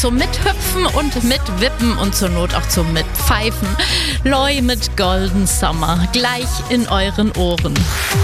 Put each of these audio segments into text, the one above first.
Zum Mithüpfen und Mitwippen und zur Not auch zum Mitpfeifen. Loi mit Golden Summer, gleich in euren Ohren.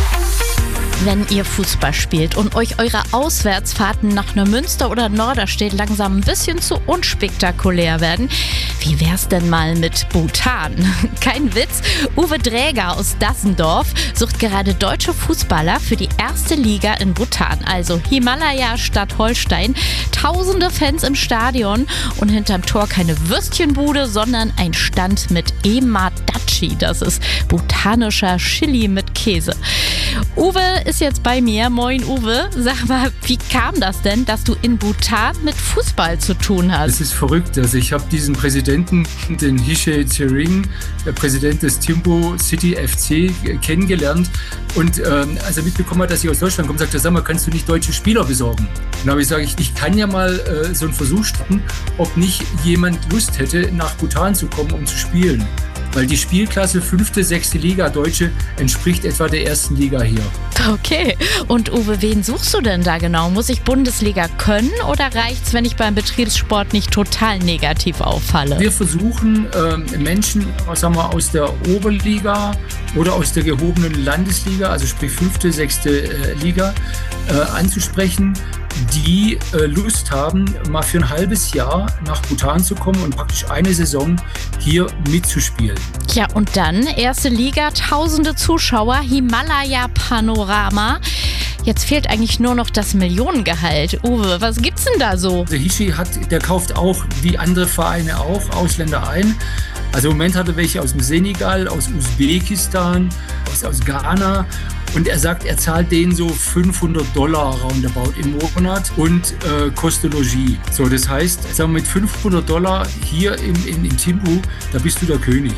Wenn ihr Fußball spielt und euch eure Auswärtsfahrten nach Neumünster oder Norderstedt langsam ein bisschen zu unspektakulär werden, wie wär's denn mal mit Bhutan? Kein Witz, Uwe Dräger aus Dassendorf sucht gerade deutsche Fußballer für die erste Liga in Bhutan, also Himalaya statt Holstein. Tausende Fans im Stadion und hinterm Tor keine Würstchenbude, sondern ein Stand mit Emadachi. Das ist bhutanischer Chili mit Käse. Uwe ist jetzt bei mir. Moin Uwe, sag mal, wie kam das denn, dass du in Bhutan mit Fußball zu tun hast? Es ist verrückt. Also ich habe diesen Präsidenten, den Hishe Tsering, der Präsident des Thimphu City FC, kennengelernt. Und als er mitbekommen hat, dass ich aus Deutschland komme, sagte er, sag mal, kannst du nicht deutsche Spieler besorgen? Und dann habe ich gesagt, ich kann ja mal so einen Versuch starten, ob nicht jemand Lust hätte, nach Bhutan zu kommen, um zu spielen. Weil die Spielklasse 5., 6. Liga Deutsche entspricht etwa der 1. Liga hier. Okay. Und Uwe, wen suchst du denn da genau? Muss ich Bundesliga können oder reicht's, wenn ich beim Betriebssport nicht total negativ auffalle? Wir versuchen Menschen, sagen wir, aus der Oberliga oder aus der gehobenen Landesliga, also sprich 5., 6. Liga, anzusprechen, die Lust haben, mal für ein halbes Jahr nach Bhutan zu kommen und praktisch eine Saison hier mitzuspielen. Ja, und dann 1. Liga, tausende Zuschauer, Himalaya-Panorama. Jetzt fehlt eigentlich nur noch das Millionengehalt. Uwe, was gibt's denn da so? Der Hishi der kauft auch, wie andere Vereine auch, Ausländer ein. Also im Moment hat er welche aus dem Senegal, aus Usbekistan, aus Ghana. Und er sagt, er zahlt denen so $500 roundabout im Monat und Koste Logis. So, das heißt, sagen wir mit $500 hier in Thimphu, da bist du der König.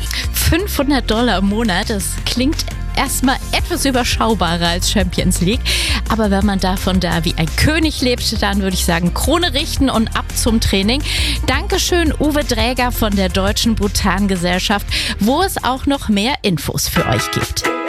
$500 im Monat, das klingt erstmal etwas überschaubarer als Champions League. Aber wenn man davon da wie ein König lebt, dann würde ich sagen, Krone richten und ab zum Training. Dankeschön, Uwe Dräger von der Deutschen Bhutan-Gesellschaft, wo es auch noch mehr Infos für euch gibt.